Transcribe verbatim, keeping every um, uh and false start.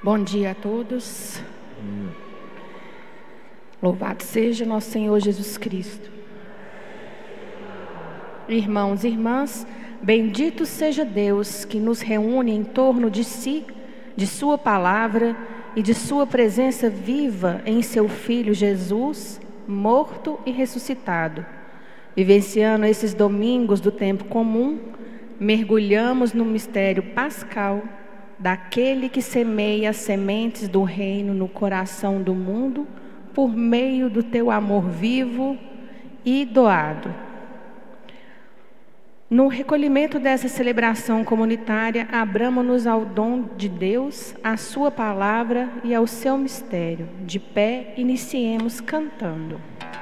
Bom dia a todos. Louvado seja nosso Senhor Jesus Cristo. Irmãos e irmãs, bendito seja Deus que nos reúne em torno de si, de sua palavra e de sua presença viva em seu Filho Jesus, morto e ressuscitado. Vivenciando esses domingos do tempo comum, mergulhamos no mistério pascal daquele que semeia as sementes do reino no coração do mundo por meio do teu amor vivo e doado. No recolhimento dessa celebração comunitária, abramo-nos ao dom de Deus, à sua palavra e ao seu mistério. De pé, iniciemos cantando.